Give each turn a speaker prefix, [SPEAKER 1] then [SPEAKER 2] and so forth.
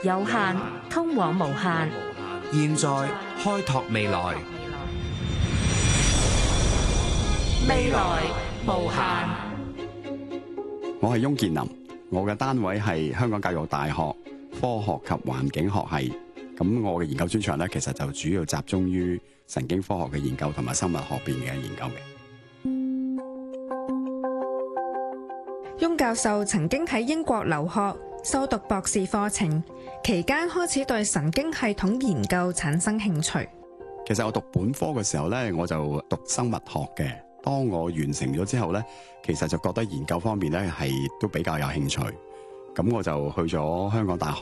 [SPEAKER 1] 有限，通往無限。
[SPEAKER 2] 現在開拓未來，
[SPEAKER 1] 未來無限。
[SPEAKER 3] 我係翁建林，我嘅單位係香港教育大學科學及環境學系。咁我嘅研究專長咧，其實就主要集中於神經科學嘅研究同埋生物學邊嘅研究嘅。
[SPEAKER 4] 翁教授曾經喺英國留學，修讀博士課程，期間開始對神經系統研究產生興趣。
[SPEAKER 3] 其實我讀本科嘅時候咧，我就讀生物學嘅。當我完成咗之後咧，其實就覺得研究方面咧係都比較有興趣。咁我就去咗香港大學